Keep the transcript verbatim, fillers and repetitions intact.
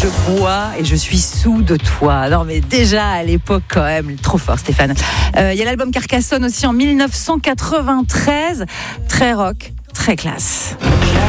je bois et je suis sous de toi. Non mais déjà à l'époque quand même, trop fort Stéphane. Il euh, y a l'album Carcassonne aussi en mille neuf cent quatre-vingt-treize, très rock, très classe.